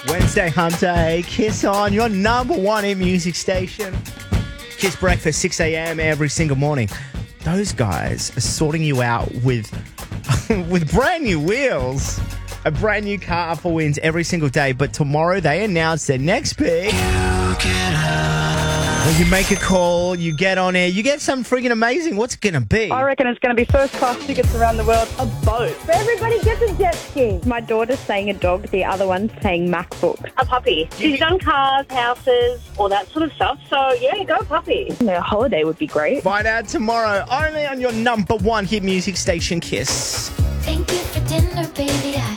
Wednesday Hump Day. Kiss on your number one hit music station. Kiss breakfast, 6 a.m. every single morning. Those guys are sorting you out with with brand new wheels. A brand new car for wins every single day. But tomorrow they announce their next pick. Well, you make a call, you get on air, you get something freaking amazing. What's it going to be? I reckon it's going to be first class tickets around the world, a boat. Everybody gets a jet ski. My daughter's saying a dog, the other one's saying MacBook. A puppy. She's done cars, houses, all that sort of stuff. So, yeah, go puppy. A holiday would be great. Find out tomorrow, only on your number one hit music station, Kiss. Thank you for dinner, baby.